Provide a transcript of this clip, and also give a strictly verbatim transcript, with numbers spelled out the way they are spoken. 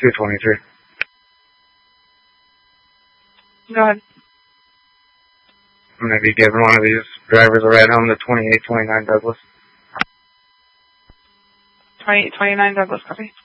two twenty-three. Go ahead. I'm going to be giving one of these drivers a ride home to twenty-eight twenty-nine Douglas. twenty-eight twenty-nine Douglas, copy.